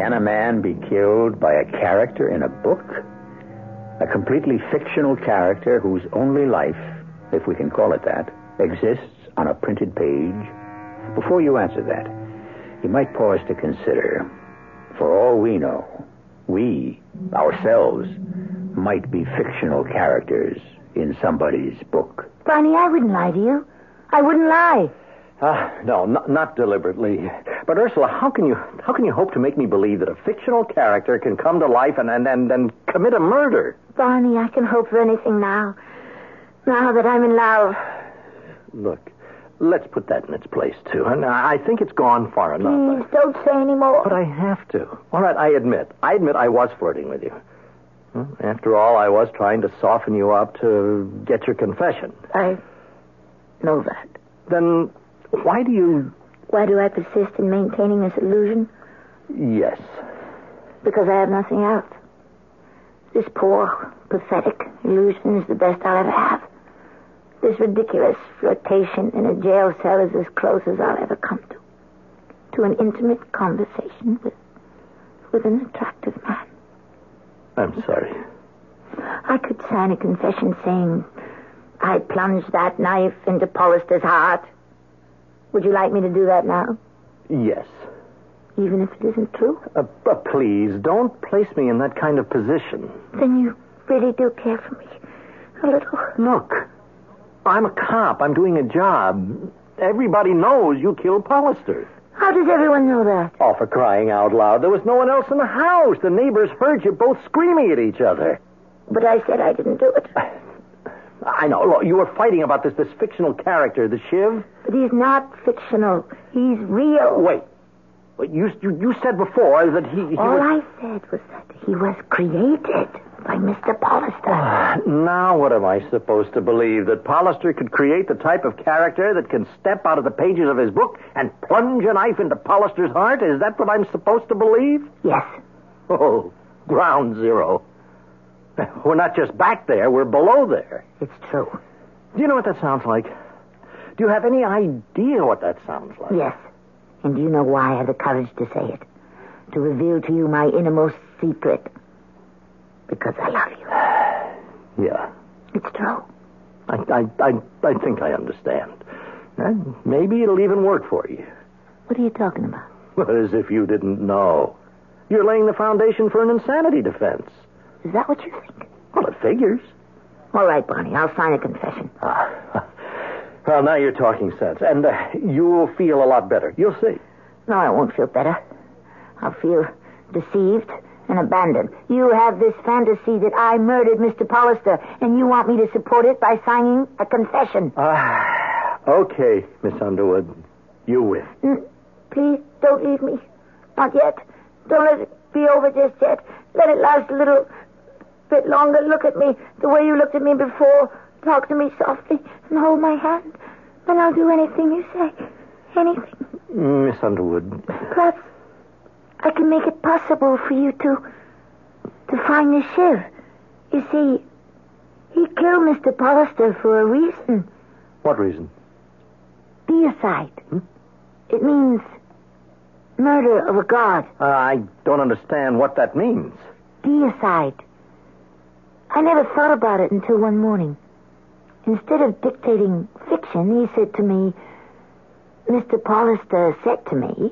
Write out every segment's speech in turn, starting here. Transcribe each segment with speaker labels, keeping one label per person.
Speaker 1: Can a man be killed by a character in a book? A completely fictional character whose only life, if we can call it that, exists on a printed page? Before you answer that, you might pause to consider, for all we know, we, ourselves, might be fictional characters in somebody's book.
Speaker 2: Barney, I wouldn't lie to you. I wouldn't lie.
Speaker 3: No, not deliberately. But Ursula, how can you hope to make me believe that a fictional character can come to life and commit a murder?
Speaker 2: Barney, I can hope for anything now. Now that I'm in love.
Speaker 3: Look, let's put that in its place, too. And I think it's gone far enough.
Speaker 2: Please, don't say any more.
Speaker 3: But I have to. All right, I admit I was flirting with you. After all, I was trying to soften you up to get your confession.
Speaker 2: I know that.
Speaker 3: Then why do
Speaker 2: I persist in maintaining this illusion?
Speaker 3: Yes.
Speaker 2: Because I have nothing else. This poor, pathetic illusion is the best I'll ever have. This ridiculous flirtation in a jail cell is as close as I'll ever come to an intimate conversation with an attractive man.
Speaker 3: I'm sorry.
Speaker 2: I could sign a confession saying I plunged that knife into Pollister's heart. Would you like me to do that now?
Speaker 3: Yes.
Speaker 2: Even if it isn't true?
Speaker 3: Please, don't place me in that kind of position.
Speaker 2: Then you really do care for me. A little.
Speaker 3: Look, I'm a cop. I'm doing a job. Everybody knows you killed Pollister.
Speaker 2: How does everyone know that?
Speaker 3: Oh, for crying out loud. There was no one else in the house. The neighbors heard you both screaming at each other.
Speaker 2: But I said I didn't do it.
Speaker 3: I know. Look, you were fighting about this fictional character, the Shiv.
Speaker 2: But he's not fictional. He's real.
Speaker 3: Wait. You said before that he
Speaker 2: All I said was that he was created by Mr. Pollister.
Speaker 3: Now what am I supposed to believe? That Pollister could create the type of character that can step out of the pages of his book and plunge a knife into Pollister's heart? Is that what I'm supposed to believe?
Speaker 2: Yes.
Speaker 3: Oh, ground zero. We're not just back there, we're below there.
Speaker 2: It's true.
Speaker 3: Do you know what that sounds like? Do you have any idea what that sounds like?
Speaker 2: Yes. And do you know why I have the courage to say it? To reveal to you my innermost secret. Because I love you.
Speaker 3: Yeah.
Speaker 2: It's true.
Speaker 3: I think I understand. And maybe it'll even work for you.
Speaker 2: What are you talking about?
Speaker 3: As if you didn't know. You're laying the foundation for an insanity defense.
Speaker 2: Is that what you think?
Speaker 3: Well, it figures.
Speaker 2: All right, Barney, I'll sign a confession.
Speaker 3: Well, now you're talking sense. And you'll feel a lot better. You'll see.
Speaker 2: No, I won't feel better. I'll feel deceived and abandoned. You have this fantasy that I murdered Mr. Pollister, and you want me to support it by signing a confession.
Speaker 3: Okay, Miss Underwood. You win.
Speaker 2: Please, don't leave me. Not yet. Don't let it be over just yet. Let it last a little bit longer. Look at me the way you looked at me before. Talk to me softly and hold my hand. Then I'll do anything you say. Anything.
Speaker 3: Miss Underwood.
Speaker 2: Perhaps I can make it possible for you to find the Shiv. You see, he killed Mr. Pollister for a reason.
Speaker 3: What reason?
Speaker 2: Deicide. It means murder of a god.
Speaker 3: I don't understand what that means.
Speaker 2: Deicide. I never thought about it until one morning. Instead of dictating fiction, he said to me, Mr. Pollister said to me...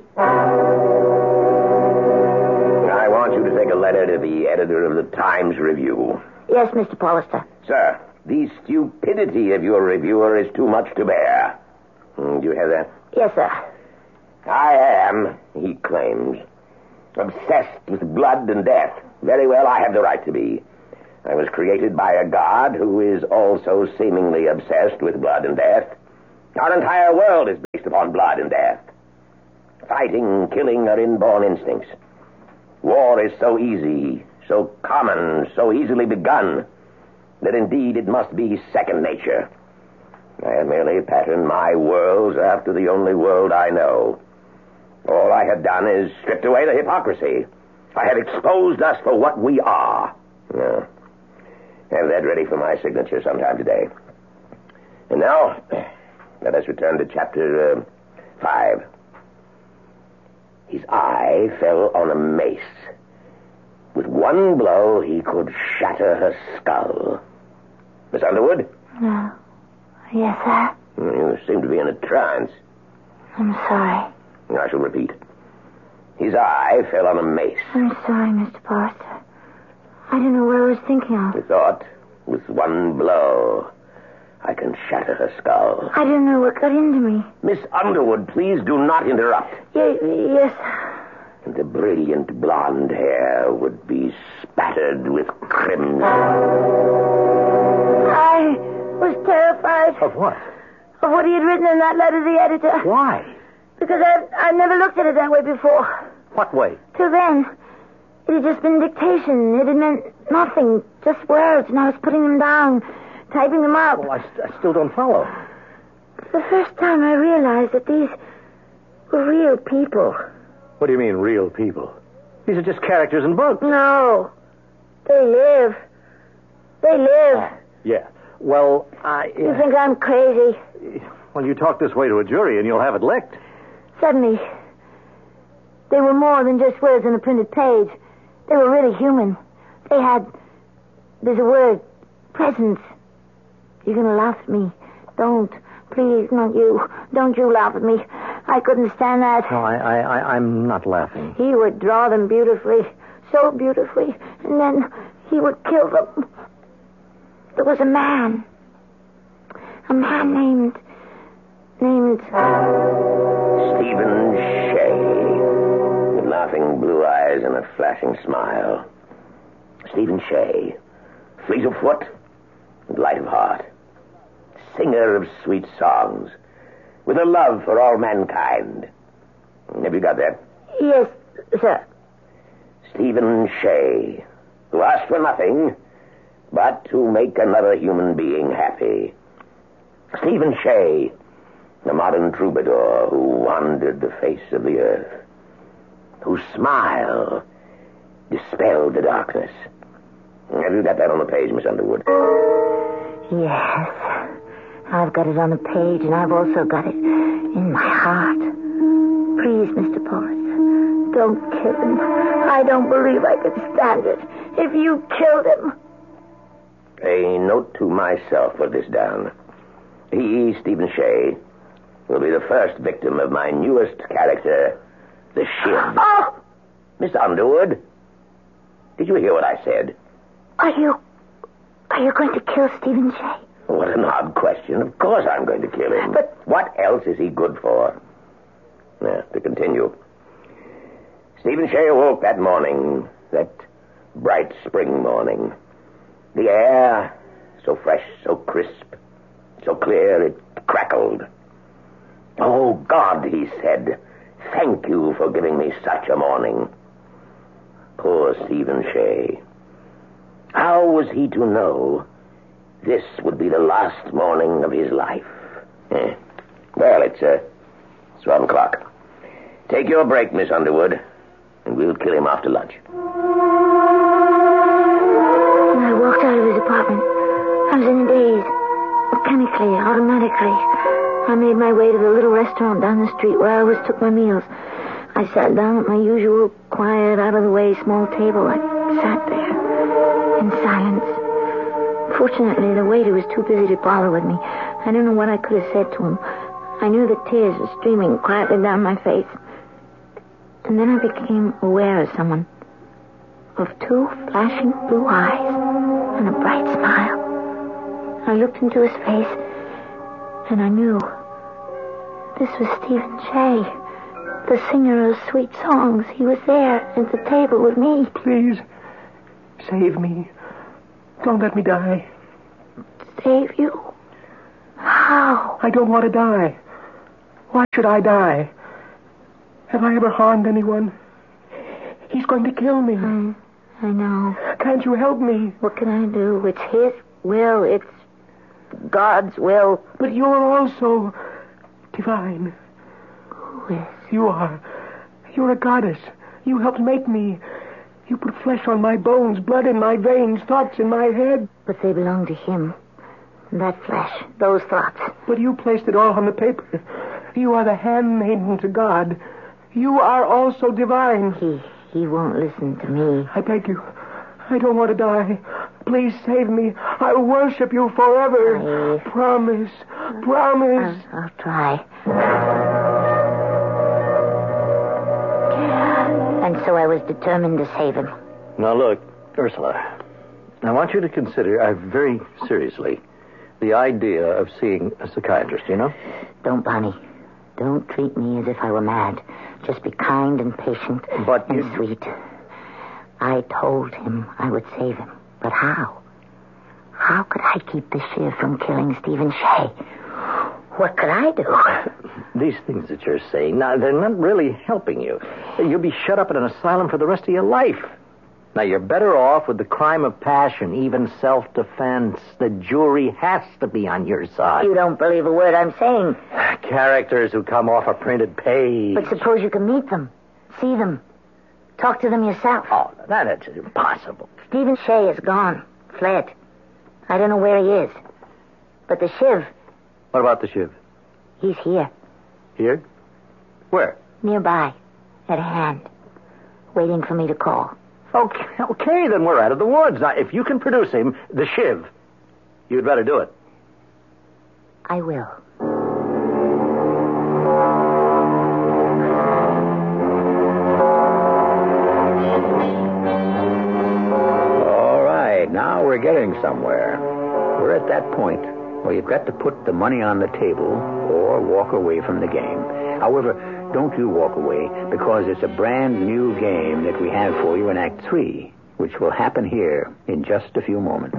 Speaker 4: I want you to take a letter to the editor of the Times Review.
Speaker 2: Yes, Mr. Pollister.
Speaker 4: Sir, the stupidity of your reviewer is too much to bear. Do you have that?
Speaker 2: Yes, sir.
Speaker 4: I am, he claims, obsessed with blood and death. Very well, I have the right to be. I was created by a god who is also seemingly obsessed with blood and death. Our entire world is based upon blood and death. Fighting, killing are inborn instincts. War is so easy, so common, so easily begun, that indeed it must be second nature. I have merely patterned my worlds after the only world I know. All I have done is stripped away the hypocrisy. I have exposed us for what we are. Have that ready for my signature sometime today. And now, let us return to chapter 5. His eye fell on a mace. With one blow, he could shatter her skull. Miss Underwood?
Speaker 2: No. Yes, sir?
Speaker 4: You seem to be in a trance.
Speaker 2: I'm sorry.
Speaker 4: I shall repeat. His eye fell on a mace.
Speaker 2: I'm sorry, Mr. Forrester. I don't know what I was thinking of.
Speaker 4: He thought, with one blow, I can shatter her skull.
Speaker 2: I don't know what got into me.
Speaker 4: Miss Underwood, please do not interrupt.
Speaker 2: Yes.
Speaker 4: And the brilliant blonde hair would be spattered with crimson.
Speaker 2: I was terrified.
Speaker 3: Of what?
Speaker 2: Of what he had written in that letter to the editor.
Speaker 3: Why?
Speaker 2: Because I've never looked at it that way before.
Speaker 3: What way?
Speaker 2: Till then, it had just been dictation. It had meant nothing, just words, and I was putting them down, typing them up.
Speaker 3: Well, I still don't follow.
Speaker 2: For the first time, I realized that these were real people.
Speaker 3: What do you mean, real people? These are just characters in books.
Speaker 2: No. They live. They live.
Speaker 3: Yeah. Well,
Speaker 2: You think I'm crazy?
Speaker 3: Well, you talk this way to a jury and you'll have it licked.
Speaker 2: Suddenly, they were more than just words on a printed page. They were really human. They had, there's a word, presence. You're going to laugh at me. Don't. Please, not you. Don't you laugh at me. I couldn't stand that.
Speaker 3: No, I'm not laughing.
Speaker 2: He would draw them beautifully, so beautifully, and then he would kill them. There was a man named
Speaker 4: Stephen Shea, with laughing blue eyes and a flashing smile. Stephen Shea, fleet of foot and light of heart, singer of sweet songs, with a love for all mankind. Have you got that?
Speaker 2: Yes, sir.
Speaker 4: Stephen Shea, who asked for nothing but to make another human being happy. Stephen Shea, the modern troubadour who wandered the face of the earth, whose smile dispelled the darkness. Have you got that on the page, Miss Underwood?
Speaker 2: Yes. I've got it on the page, and I've also got it in my heart. Please, Mr. Forrester, don't kill him. I don't believe I could stand it if you killed him.
Speaker 4: A note to myself for this down. He, Stephen Shea, will be the first victim of my newest character, the Shib.
Speaker 2: Oh!
Speaker 4: Miss Underwood, did you hear what I said?
Speaker 2: Are you going to kill Stephen Shea?
Speaker 4: What an odd question. Of course I'm going to kill him.
Speaker 2: But
Speaker 4: what else is he good for? Now, to continue. Stephen Shea awoke that morning, that bright spring morning. The air, so fresh, so crisp, so clear, it crackled. Oh, God, he said, thank you for giving me such a morning. Poor Stephen Shea. How was he to know this would be the last morning of his life? Well, it's 12 o'clock. Take your break, Miss Underwood, and we'll kill him after lunch.
Speaker 2: When I walked out of his apartment, I was in a daze. Mechanically, automatically, I made my way to the little restaurant down the street where I always took my meals. I sat down at my usual quiet, out-of-the-way small table. I sat there in silence. Fortunately, the waiter was too busy to bother with me. I don't know what I could have said to him. I knew that tears were streaming quietly down my face. And then I became aware of someone. Of two flashing blue eyes and a bright smile. I looked into his face, and I knew this was Stephen Shea, the singer of sweet songs. He was there at the table with me.
Speaker 5: Please, save me. Don't let me die.
Speaker 2: Save you? How?
Speaker 5: I don't want to die. Why should I die? Have I ever harmed anyone? He's going to kill me.
Speaker 2: I know.
Speaker 5: Can't you help me?
Speaker 2: What can I do? It's his will. It's God's will.
Speaker 5: But you're also divine.
Speaker 2: Who is?
Speaker 5: You are. You're a goddess. You helped make me. You put flesh on my bones, blood in my veins, thoughts in my head.
Speaker 2: But they belong to him. That flesh, those thoughts.
Speaker 5: But you placed it all on the paper. You are the handmaiden to God. You are also divine.
Speaker 2: He won't listen to me.
Speaker 5: I beg you. I don't want to die. Please save me. I'll worship you forever. Promise. Promise.
Speaker 2: I'll try. And so I was determined to save him.
Speaker 3: Now, look, Ursula, I want you to consider very seriously the idea of seeing a psychiatrist, you know?
Speaker 2: Don't, Bonnie. Don't treat me as if I were mad. Just be kind and patient and sweet. I told him I would save him. But how? How could I keep the Shiv from killing Stephen Shea? What could I do?
Speaker 3: These things that you're saying, now, they're not really helping you. You'll be shut up in an asylum for the rest of your life. Now, you're better off with the crime of passion, even self-defense. The jury has to be on your side.
Speaker 2: You don't believe a word I'm saying.
Speaker 3: Characters who come off a printed page.
Speaker 2: But suppose you can meet them, see them, talk to them yourself.
Speaker 3: Oh, that's impossible.
Speaker 2: Stephen Shea is gone, fled. I don't know where he is. But the Shiv...
Speaker 3: What about the Shiv?
Speaker 2: He's here.
Speaker 3: Here? Where?
Speaker 2: Nearby, at hand, waiting for me to call.
Speaker 3: Okay, then we're out of the woods. Now, if you can produce him, the Shiv, you'd better do it.
Speaker 2: I will.
Speaker 1: All right, now we're getting somewhere. We're at that point where you've got to put the money on the table or walk away from the game. However, don't you walk away, because it's a brand new game that we have for you in Act 3, which will happen here in just a few moments.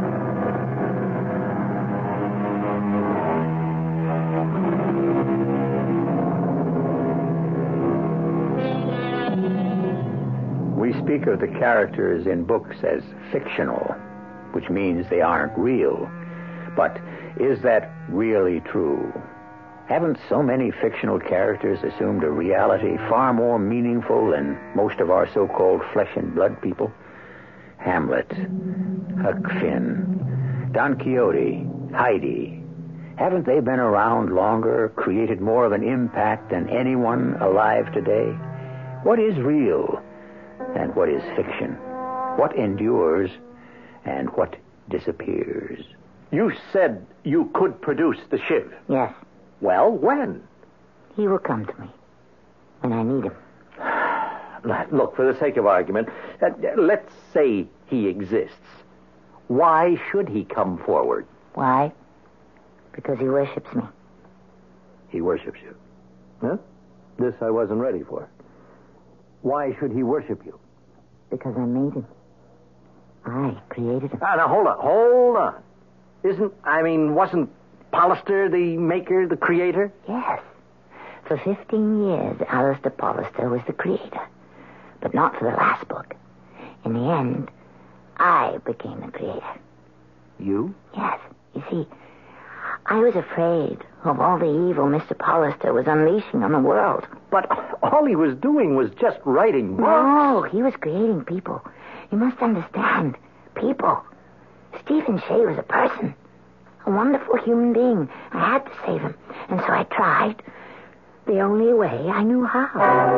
Speaker 1: We speak of the characters in books as fictional, which means they aren't real. But is that really true? Haven't so many fictional characters assumed a reality far more meaningful than most of our so-called flesh and blood people? Hamlet, Huck Finn, Don Quixote, Heidi. Haven't they been around longer, created more of an impact than anyone alive today? What is real and what is fiction? What endures and what disappears?
Speaker 3: You said you could produce the Shiv.
Speaker 2: Yes.
Speaker 3: Well, when?
Speaker 2: He will come to me when I need him.
Speaker 3: Look, for the sake of argument, let's say he exists. Why should he come forward?
Speaker 2: Why? Because he worships me.
Speaker 3: He worships you? Huh? This I wasn't ready for. Why should he worship you?
Speaker 2: Because I made him. I created him.
Speaker 3: Now, hold on. Wasn't Pollister the maker, the creator?
Speaker 2: Yes. For 15 years, Alistair Pollister was the creator. But not for the last book. In the end, I became the creator.
Speaker 3: You?
Speaker 2: Yes. You see, I was afraid of all the evil Mr. Pollister was unleashing on the world.
Speaker 3: But all he was doing was just writing books.
Speaker 2: No, he was creating people. You must understand. People. Stephen Shea was a person. A wonderful human being. I had to save him. And so I tried. The only way I knew how.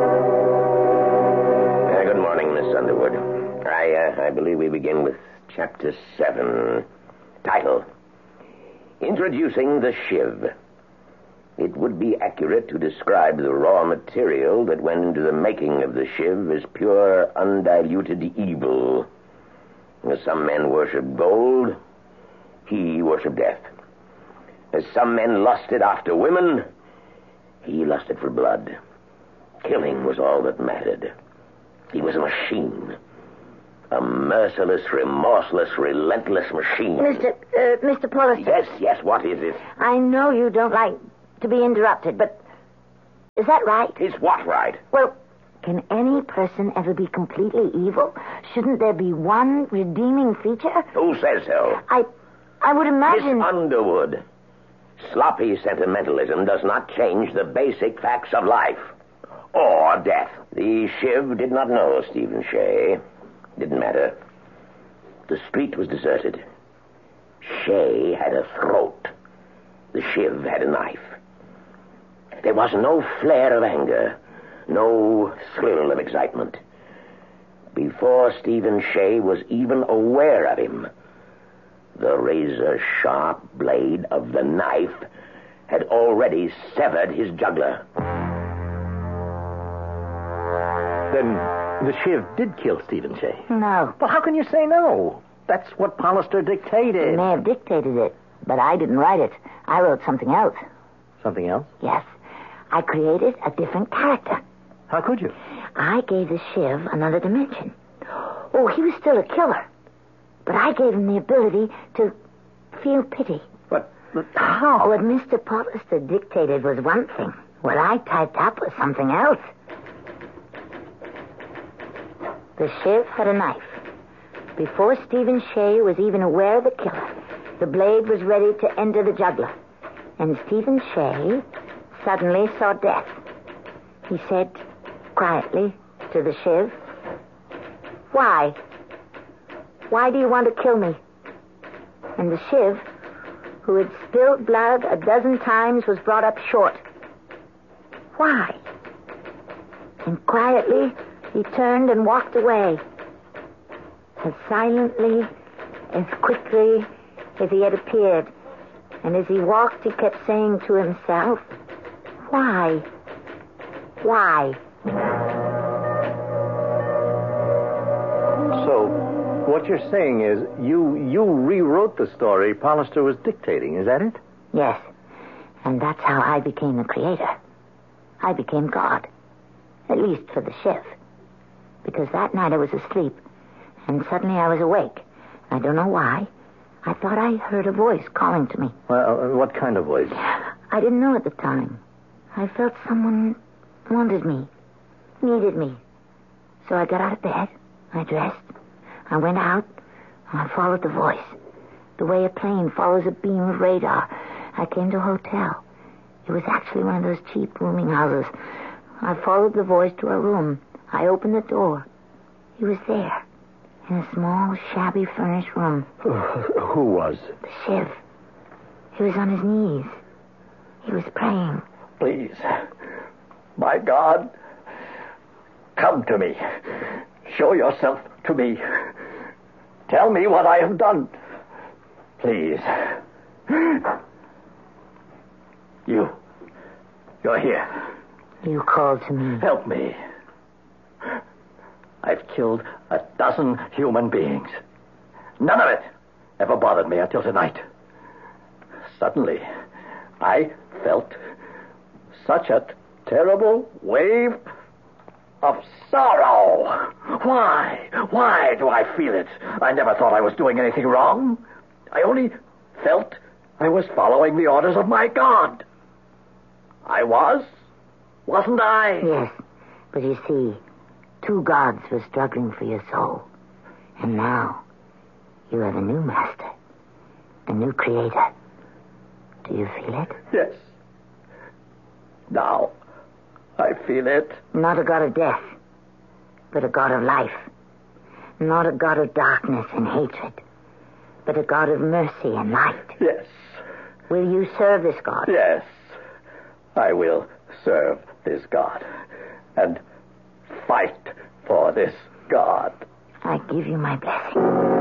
Speaker 4: Good morning, Miss Underwood. I believe we begin with Chapter 7. Title: Introducing the Shiv. It would be accurate to describe the raw material that went into the making of the Shiv as pure, undiluted evil. As some men worship gold, he worshipped death. As some men lusted after women, he lusted for blood. Killing was all that mattered. He was a machine. A merciless, remorseless, relentless machine.
Speaker 2: Mr. Pollister.
Speaker 4: Yes, what is it?
Speaker 2: I know you don't like to be interrupted, but is that right?
Speaker 4: Is what right?
Speaker 2: Well, can any person ever be completely evil? Shouldn't there be one redeeming feature?
Speaker 4: Who says so?
Speaker 2: I would imagine...
Speaker 4: Miss Underwood, sloppy sentimentalism does not change the basic facts of life. Or death. The Shiv did not know Stephen Shea. Didn't matter. The street was deserted. Shea had a throat. The Shiv had a knife. There was no flare of anger, No thrill of excitement. Before Stephen Shea was even aware of him, the razor-sharp blade of the knife had already severed his jugular.
Speaker 3: Then the Shiv did kill Stephen Shea.
Speaker 2: No.
Speaker 3: Well, how can you say no? That's what Pallister dictated.
Speaker 2: He may have dictated it, but I didn't write it. I wrote something else.
Speaker 3: Something else?
Speaker 2: Yes. I created a different character.
Speaker 3: How could you?
Speaker 2: I gave the Shiv another dimension. Oh, he was still a killer. But I gave him the ability to feel pity.
Speaker 3: But how?
Speaker 2: What Mr. Pallister dictated was one thing. What I typed up was something else. The Shiv had a knife. Before Stephen Shea was even aware of the killer, the blade was ready to enter the jugular. And Stephen Shea suddenly saw death. He said quietly to the Shiv, "Why? Why do you want to kill me?" And the Shiv, who had spilled blood a dozen times, was brought up short. Why? And quietly, he turned and walked away. As silently, as quickly as he had appeared. And as he walked, he kept saying to himself, "Why? Why?"
Speaker 3: So, what you're saying is you rewrote the story Pallister was dictating, is that it?
Speaker 2: Yes. And that's how I became the creator. I became God. At least for the Shiv. Because that night I was asleep, and suddenly I was awake. I don't know why. I thought I heard a voice calling to me.
Speaker 3: Well, what kind of voice?
Speaker 2: I didn't know at the time. I felt someone wanted me, needed me. So I got out of bed. I dressed. I went out. I followed the voice. The way a plane follows a beam of radar. I came to a hotel. It was actually one of those cheap rooming houses. I followed the voice to a room. I opened the door. He was there. In a small, shabby, furnished room.
Speaker 3: Who was?
Speaker 2: The Shiv. He was on his knees. He was praying.
Speaker 3: Please, my God, come to me. Show yourself to me. Tell me what I have done. Please. You're here.
Speaker 2: You called to me.
Speaker 3: Help me. I've killed 12 human beings. None of it ever bothered me until tonight. Suddenly, I felt such a terrible wave of sorrow. Why do I feel it? I never thought I was doing anything wrong. I only felt I was following the orders of my God. I was, wasn't I?
Speaker 2: Yes, but you see, 2 gods were struggling for your soul. And now, you are the new master, the new creator. Do you feel it?
Speaker 3: Yes. Now, I feel it.
Speaker 2: Not a god of death, but a god of life. Not a god of darkness and hatred, but a god of mercy and light.
Speaker 3: Yes.
Speaker 2: Will you serve this god?
Speaker 3: Yes. I will serve this God and fight for this God.
Speaker 2: I give you my blessing.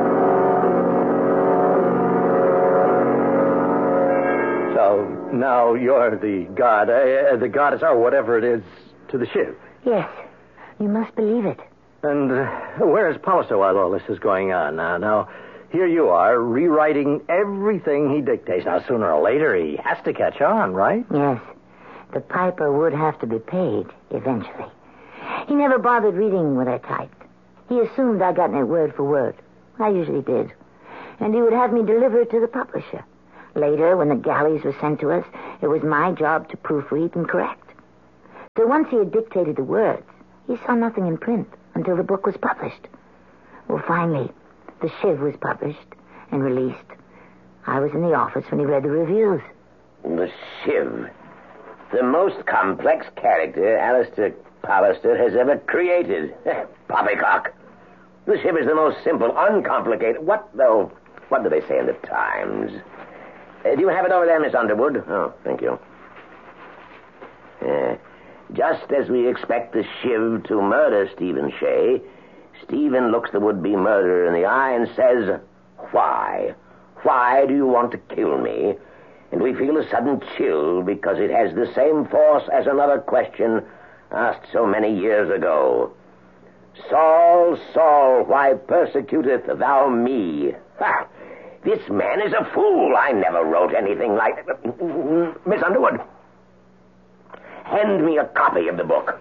Speaker 3: So now you're the God, the goddess, or whatever it is, to the Shiv.
Speaker 2: Yes, you must believe it.
Speaker 3: And where is Pallister while all this is going on? Now, here you are, rewriting everything he dictates. Now, sooner or later, he has to catch on, right?
Speaker 2: Yes, the piper would have to be paid eventually. He never bothered reading what I typed. He assumed I got it word for word. I usually did. And he would have me deliver it to the publisher. Later, when the galleys were sent to us, it was my job to proofread and correct. So once he had dictated the words, he saw nothing in print until the book was published. Well, finally, The Shiv was published and released. I was in the office when he read the reviews.
Speaker 4: The Shiv. The most complex character Alistair Pallister has ever created. Poppycock. The Shiv is the most simple, uncomplicated... What do they say in the Times? Do you have it over there, Miss Underwood? Oh, thank you. Just as we expect the Shiv to murder Stephen Shea, Stephen looks the would-be murderer in the eye and says, "Why? Why do you want to kill me?" And we feel a sudden chill because it has the same force as another question asked so many years ago. "Saul, Saul, why persecutest thou me?" Ha! This man is a fool. I never wrote anything like that. Miss Underwood, hand me a copy of the book.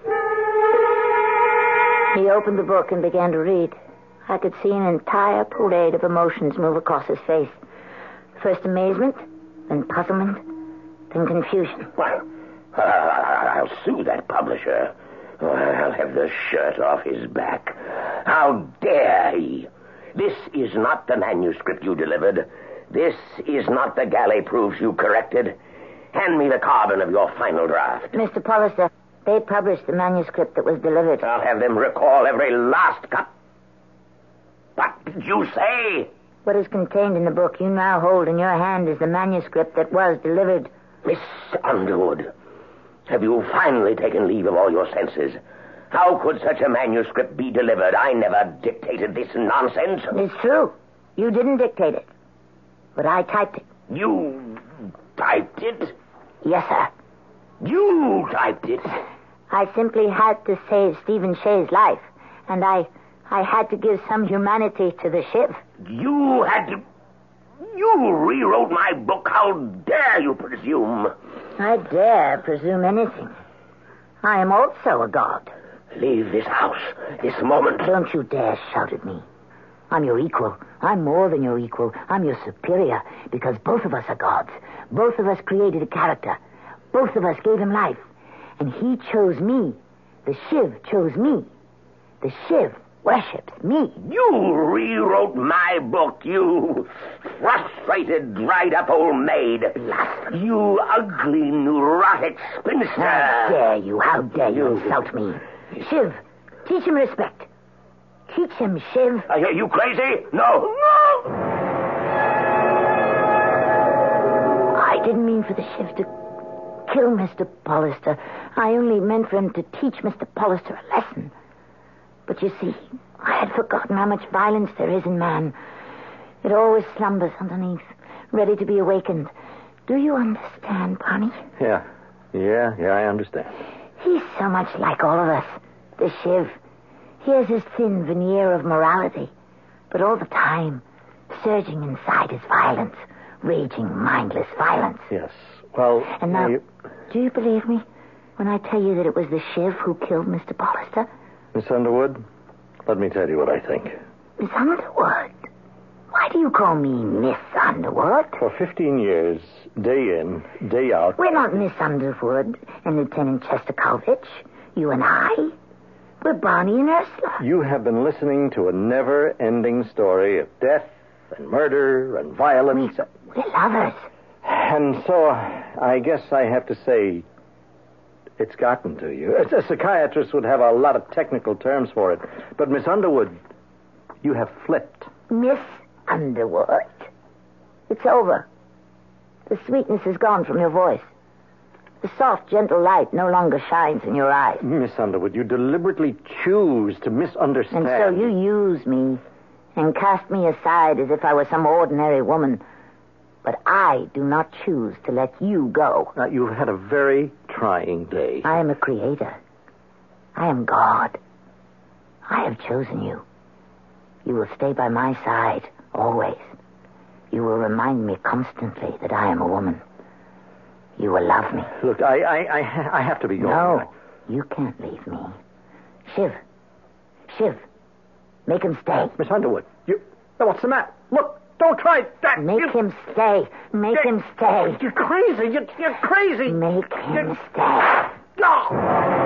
Speaker 2: He opened the book and began to read. I could see an entire parade of emotions move across his face. First amazement, then puzzlement, then confusion.
Speaker 4: Well, I'll sue that publisher. I'll have the shirt off his back. How dare he? This is not the manuscript you delivered. This is not the galley proofs you corrected. Hand me the carbon of your final draft.
Speaker 2: Mr. Pollister, they published the manuscript that was delivered.
Speaker 4: I'll have them recall every last cut. What did you say?
Speaker 2: What is contained in the book you now hold in your hand is the manuscript that was delivered.
Speaker 4: Miss Underwood, have you finally taken leave of all your senses? How could such a manuscript be delivered? I never dictated this nonsense.
Speaker 2: It's true. You didn't dictate it. But I typed it.
Speaker 4: You typed it?
Speaker 2: Yes, sir.
Speaker 4: You typed it?
Speaker 2: I simply had to save Stephen Shea's life. And I had to give some humanity to the Shiv.
Speaker 4: You had to... You rewrote my book. How dare you presume?
Speaker 2: I dare presume anything. I am also a god.
Speaker 4: Leave this house this moment.
Speaker 2: Don't you dare shout at me. I'm your equal. I'm more than your equal. I'm your superior, because both of us are gods. Both of us created a character. Both of us gave him life. And he chose me. The Shiv chose me. The Shiv worships me.
Speaker 4: You rewrote my book, you frustrated, dried-up old maid. You ugly, neurotic spinster.
Speaker 2: How dare you insult me? Shiv, teach him respect. Teach him, Shiv.
Speaker 4: Are you crazy? No.
Speaker 2: I didn't mean for the Shiv to kill Mr. Pollister. I only meant for him to teach Mr. Pollister a lesson. But you see, I had forgotten how much violence there is in man. It always slumbers underneath, ready to be awakened. Do you understand, Barney?
Speaker 3: Yeah, I understand.
Speaker 2: He's so much like all of us, the Shiv. He has his thin veneer of morality, but all the time, surging inside his violence, raging, mindless violence.
Speaker 3: Yes, well...
Speaker 2: And now, do you believe me when I tell you that it was the Shiv who killed Mr. Pollister?
Speaker 3: Miss Underwood, let me tell you what I think.
Speaker 2: Miss Underwood? Why do you call me Miss Underwood?
Speaker 3: For 15 years, day in, day out...
Speaker 2: We're not Miss Underwood and Lieutenant Shostakovich. You and I. We're Barney and Ursula.
Speaker 3: You have been listening to a never-ending story of death and murder and violence.
Speaker 2: We're lovers.
Speaker 3: And so, I guess I have to say, it's gotten to you. A psychiatrist would have a lot of technical terms for it. But, Miss Underwood, you have flipped.
Speaker 2: Miss Underwood? It's over. The sweetness is gone from your voice. The soft, gentle light no longer shines in your eyes.
Speaker 3: Miss Underwood, you deliberately choose to misunderstand.
Speaker 2: And so you use me and cast me aside as if I were some ordinary woman. But I do not choose to let you go.
Speaker 3: You've had a very trying day.
Speaker 2: I am a creator. I am God. I have chosen you. You will stay by my side, always. You will remind me constantly that I am a woman. You will love me.
Speaker 3: Look, I have to be going.
Speaker 2: No, you can't leave me. Shiv, make him stay.
Speaker 3: Miss Underwood, what's the matter? Look, don't try that.
Speaker 2: Make him stay. Make him stay.
Speaker 3: You're crazy. You're crazy.
Speaker 2: Make him stay.
Speaker 3: No.